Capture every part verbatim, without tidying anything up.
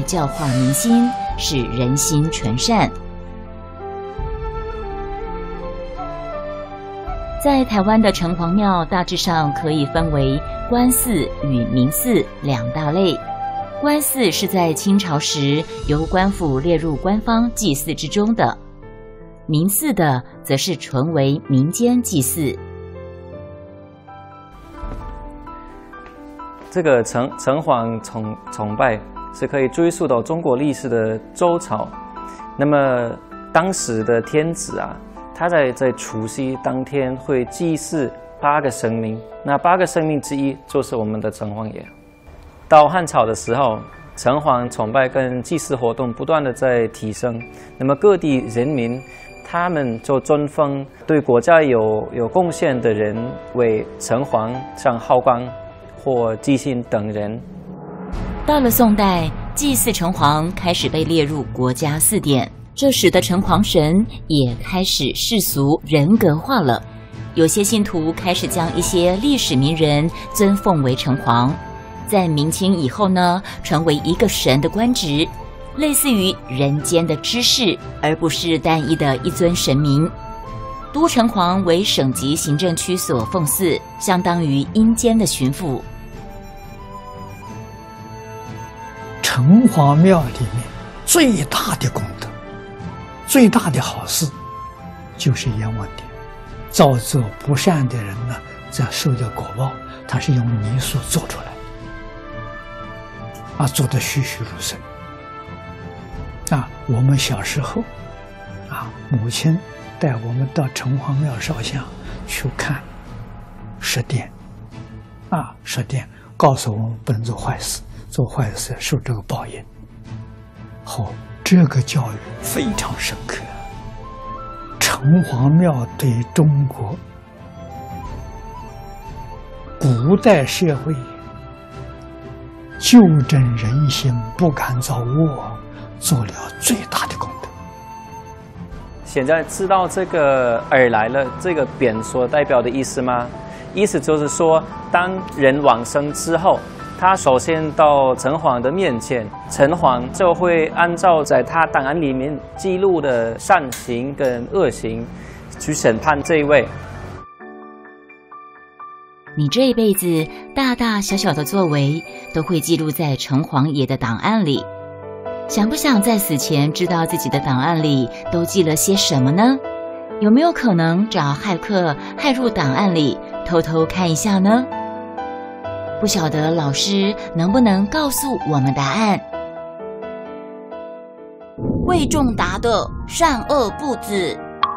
教化民心，使人心纯善。在台湾的城隍庙大致上可以分为官祀与民祀两大类。官祀是在清朝时由官府列入官方祭祀之中的，民祀的则是纯为民间祭祀。 这个城城隍崇崇拜是可以追溯到中国历史的周朝。那么当时的天子啊，他在在除夕当天会祭祀八个神明，那八个神明之一就是我们的城隍爷。到汉朝的时候，城隍崇拜跟祭祀活动不断的在提升，那么各地人民他们就尊封对国家有有贡献的人为城隍，像浩光或纪信等人。 到了宋代，祭祀城隍开始被列入国家祀典，这使得城隍神也开始世俗人格化了。有些信徒开始将一些历史名人尊奉为城隍。在明清以后呢，成为一个神的官职，类似于人间的知识，而不是单一的一尊神明。都城隍为省级行政区所奉祀，相当于阴间的巡抚。 城隍庙里面最大的功德、最大的好事，就是阎王殿。造作不善的人呢，在受的果报，他是用泥塑做出来的。啊，做得栩栩如生。啊，我们小时候，啊，母亲带我们到城隍庙烧香去看十殿，啊，十殿告诉我们不能做坏事，做坏事受这个报应。好，这个教育非常深刻。城隍庙对中国古代社会纠正人心、不敢造恶，做了最大的功德。 现在知道这个而来了这个匾所代表的意思吗？意思就是说，当人往生之后，他首先到城隍的面前，城隍就会按照在他档案里面记录的善行跟恶行去审判这一位。 你这一辈子大大小小的作为都会记录在城隍爷的档案里。想不想在死前知道自己的档案里都记了些什么呢？有没有可能找骇客骇入档案里偷偷看一下呢？不晓得老师能不能告诉我们答案？魏仲达的善恶不止。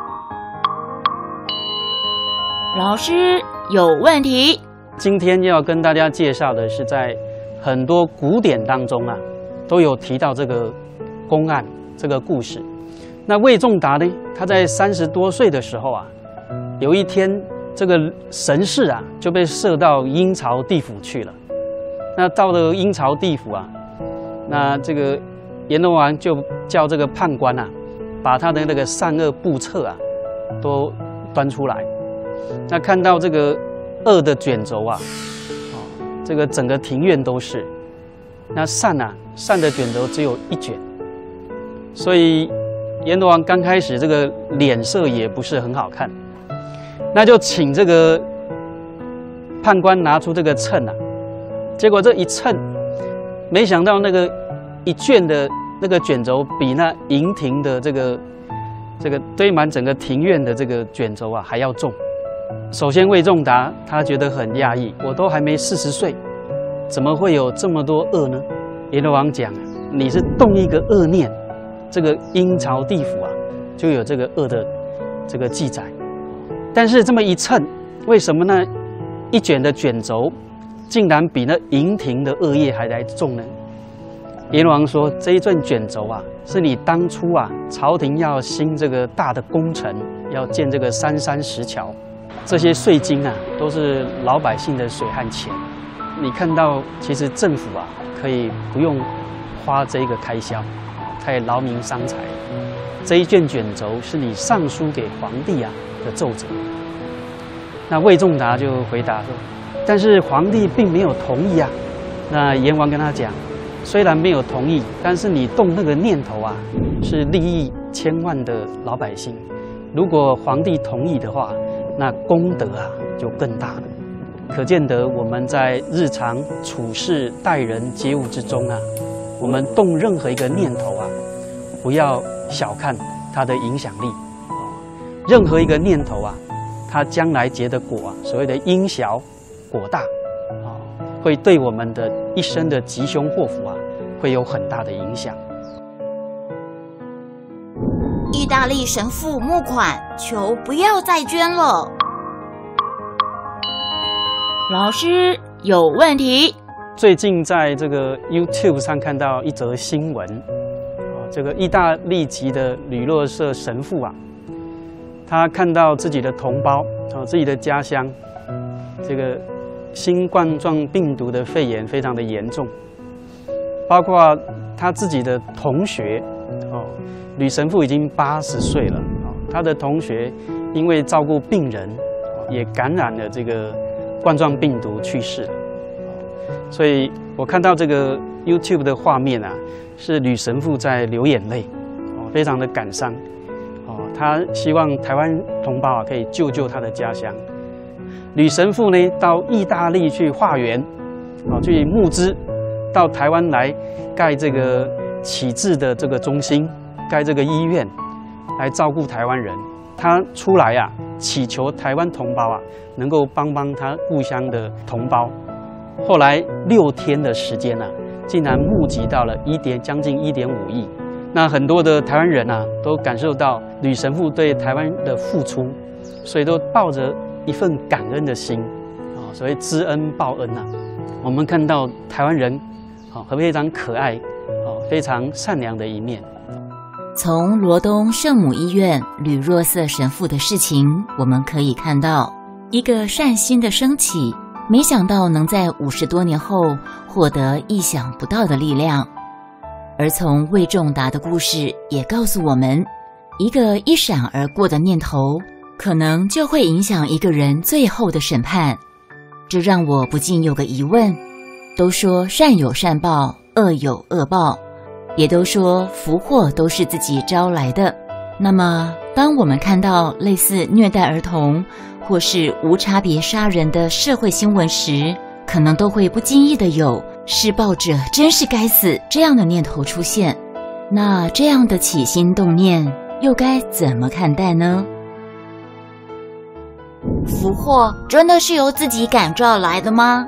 老师有问题。 今天要跟大家介绍的是，在很多古典当中啊，都有提到这个公案这个故事。那魏仲达呢，他在三十多岁的时候啊，有一天这个神士啊就被射到阴曹地府去了。那到了阴曹地府啊，那这个阎罗王就叫这个判官啊，把他的那个善恶簿册啊都端出来。那看到这个恶的卷轴啊，哦，这个整个庭院都是。那善啊，善的卷轴只有一卷，所以阎罗王刚开始这个脸色也不是很好看，那就请这个判官拿出这个秤啊，结果这一称，没想到那个一卷的那个卷轴比那营庭的这个这个堆满整个庭院的这个卷轴啊还要重。首先魏仲达他觉得很讶异，我都还没四十岁，怎么会有这么多恶呢？阎罗王讲，你是动一个恶念，这个阴曹地府啊就有这个恶的这个记载。但是这么一称，为什么呢？一卷的卷轴竟然比那营庭的恶业还来重呢？阎罗王说，这一卷卷轴啊，是你当初啊朝廷要兴这个大的工程，要建这个三山石桥，这些税金啊都是老百姓的水和钱。你看到，其实政府啊可以不用花这个开销，可以劳民伤财。这一卷卷轴是你上书给皇帝啊的奏折。那魏仲达就回答说，但是皇帝并没有同意啊。那阎王跟他讲， 虽然没有同意，但是你动那个念头啊，是利益千万的老百姓。如果皇帝同意的话，那功德啊就更大了。可见得我们在日常处事、待人接物之中啊，我们动任何一个念头啊，不要小看它的影响力。任何一个念头啊，它将来结的果啊，所谓的因小果大，啊，会对我们的一生的吉凶祸福啊，会有很大的影响。 意大利神父募款，求不要再捐了。 老师有问题。 最近在这个 YouTube 上看到一则新闻，啊，这个意大利籍的吕洛舍神父啊，他看到自己的同胞啊，自己的家乡，这个新冠状病毒的肺炎非常的严重，包括他自己的同学，哦，吕神父已经八十岁了，啊，他的同学因为照顾病人，也感染了这个冠状病毒去世了。所以我看到这个 YouTube 的画面啊，是吕神父在流眼泪，哦，非常的感伤，哦，他希望台湾同胞啊可以救救他的家乡。吕神父呢到意大利去化缘，啊，去募资，到台湾来盖这个启智的这个中心，盖这个医院，来照顾台湾人。他出来啊，祈求台湾同胞啊能够帮帮他故乡的同胞。后来六天的时间啊，竟然募集到了一点将近一点五亿。那很多的台湾人啊，都感受到吕神父对台湾的付出，所以都抱着一份感恩的心，啊，所谓知恩报恩啊。我们看到台湾人，啊，非常可爱，啊，非常善良的一面。 从罗东圣母医院吕若瑟神父的事情，我们可以看到一个善心的升起。没想到能在五十多年后获得意想不到的力量，而从魏仲达的故事也告诉我们，一个一闪而过的念头，可能就会影响一个人最后的审判。这让我不禁有个疑问：都说善有善报，恶有恶报，也都说福祸都是自己招来的。那么，当我们看到类似虐待儿童，或是无差别杀人的社会新闻时，可能都会不经意的有施暴者真是该死这样的念头出现。那这样的起心动念又该怎么看待呢？ 福祸真的是由自己感召来的吗？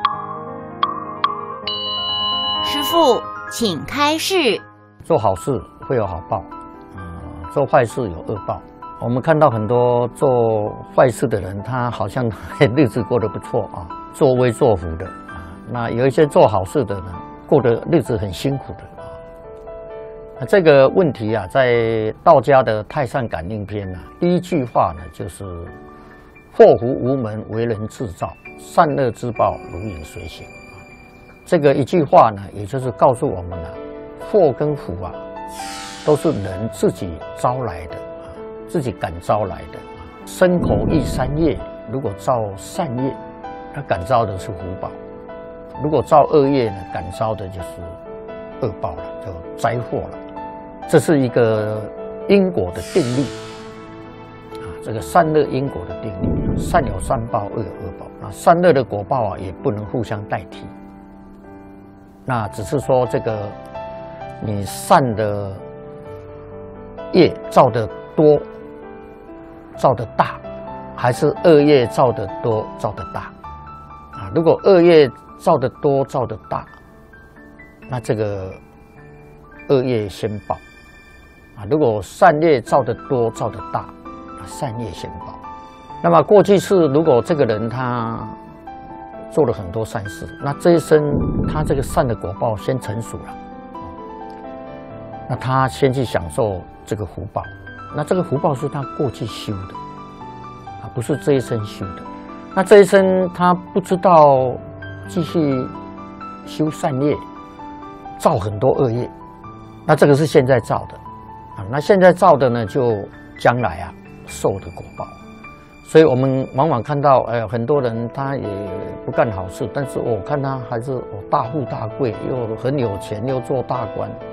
师父，请开示。 做好事会有好报，嗯，做坏事有恶报。我们看到很多做坏事的人，他好像日子过得不错啊，作威作福的啊。那有一些做好事的人，过得日子很辛苦的啊。那这个问题啊，在道家的《太上感应篇》啊，第一句话呢，就是“祸福无门，为人自造；善恶之报，如影随形”。这个一句话呢，也就是告诉我们啊，祸跟福啊，都是人自己招来的。自己感召来的，身口意三业，如果造善业，他感召的是福报；如果造恶业呢，感召的就是恶报了，就灾祸了。这是一个因果的定律啊，这个善恶因果的定律，善有善报，恶有恶报。那善恶的果报啊，也不能互相代替。那只是说这个你善的业造的多。造的大，还是恶业造的多造的大啊？如果恶业造的多造的大，那这个恶业先报啊；如果善业造的多造的大，那善业先报。那么过去是，如果这个人他做了很多善事，那这一生他这个善的果报先成熟了，那他先去享受这个福报。那这个福报是他过去修的，啊，不是这一生修的。那这一生他不知道继续修善业，造很多恶业，那这个是现在造的，啊，那现在造的呢，就将来啊受的果报。 所以我们往往看到，哎，很多人他也不干好事，但是我看他还是大富大贵，又很有钱，又做大官。